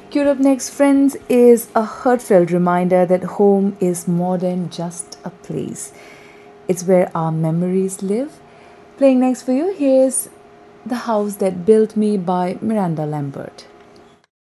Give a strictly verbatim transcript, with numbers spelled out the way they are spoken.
Queued up next, friends, is a heartfelt reminder that home is more than just a place. It's where our memories live. Playing next for you, here's The House That Built Me by Miranda Lambert.